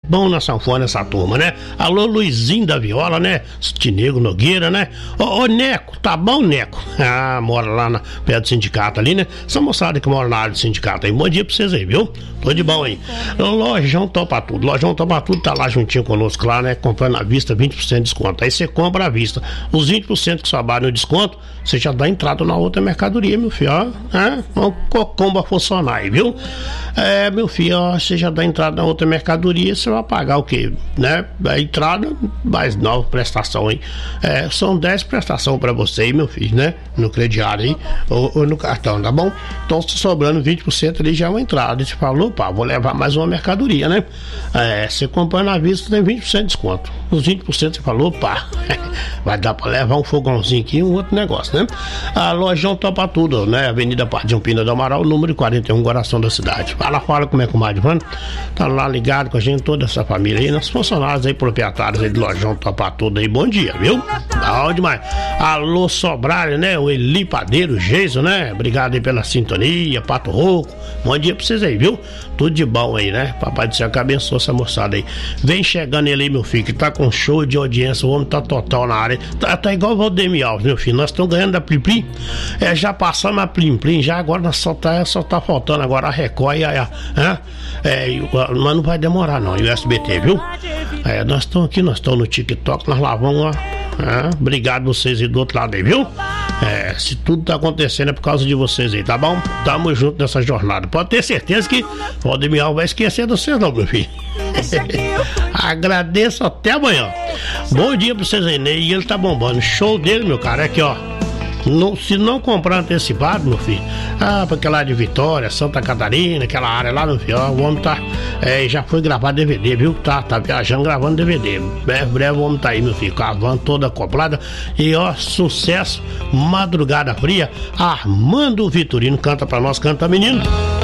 bom na sanfona essa turma, né? Alô, Luizinho da Viola, né? Tinego Nogueira, né? Ô, Neco, tá bom, Neco? Ah, mora lá perto do sindicato ali, né? Essa moçada que mora na área do sindicato aí. Bom dia pra vocês aí, viu? Tô de bom aí. Lojão Topa Tudo. Lojão Topa Tudo tá lá juntinho conosco lá, né? Comprando à vista, 20% de desconto. Aí você compra à vista. Os 20% que sobrarem no desconto, você já dá entrada na outra mercadoria, meu filho, ó. Vamos comba funcionar aí, viu? Meu filho, ó, você já dá entrada na outra mercadoria, você vai pagar o quê? Né? A entrada, mais nova prestação aí. São 10 prestações pra você aí, meu filho, né? No crediário aí, ou no cartão, tá bom? Então, sobrando 20% ali já é uma entrada. Você falou, opa, vou levar mais uma mercadoria, né? Você comprando à vista tem 20% de desconto. Os 20% você falou, opa, vai dar pra levar um fogãozinho aqui e um outro negócio, né? A Lojão Topa Tudo, né? Avenida Pardinho Pina do Amaral, número 41, coração da cidade. Fala como é que o Madivano tá lá ligado com a gente, toda essa família aí, nossos funcionários aí, proprietários aí do Lojão Topa Tudo aí, bom dia, viu? Bom demais. Alô, Sobralho, né? O Eli Padeiro, Geiso, né? Obrigado aí pela sintonia, Pato Rouco. Bom dia pra vocês aí, viu? Tudo de bom aí, né? Papai do céu que abençoe essa moçada aí. Vem chegando ele aí, meu filho, que tá com show de audiência, o homem tá total na área. Tá igual o Valdemir Alves, meu filho. Nós estamos ganhando da Plim Plim. Já passamos a Plim Plim, já agora nós só tá faltando agora a Record e mas não vai demorar não, e o SBT, viu? Nós estamos aqui, nós estamos no TikTok, nós lá vamos lá. Obrigado vocês aí do outro lado aí, viu? Se tudo tá acontecendo é por causa de vocês aí, tá bom? Tamo junto nessa jornada. Pode ter certeza que o Valdemir Alves vai esquecer de vocês não, meu filho. Agradeço, até amanhã. Bom dia pra vocês aí, né? E ele tá bombando. Show dele, meu cara, aqui ó. Se não comprar antecipado, meu filho, pra aquela área de Vitória, Santa Catarina, aquela área lá, meu filho, ó, o homem tá, já foi gravar DVD, viu? Tá viajando gravando DVD. Breve o homem tá aí, meu filho, com a van toda acoplada. E ó, sucesso, Madrugada Fria. Armando Vitorino canta pra nós, canta menino.